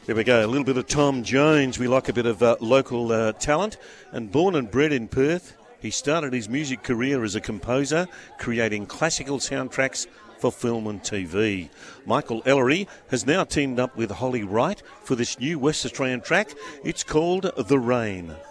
There we go, a little bit of Tom Jones. We like a bit of local talent. And born and bred in Perth, he started his music career as a composer, creating classical soundtracks for film and TV. Michael Ellery has now teamed up with Holly Wright for this new West Australian track. It's called The Rain.